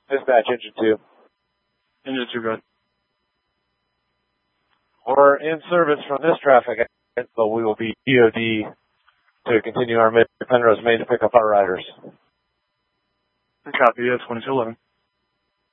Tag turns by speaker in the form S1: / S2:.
S1: Dispatch, engine 2.
S2: Engine 2, good.
S1: We're in service from this traffic, but we will be EOD to continue our Penrose Main to pick up our riders.
S2: Copy, 2211.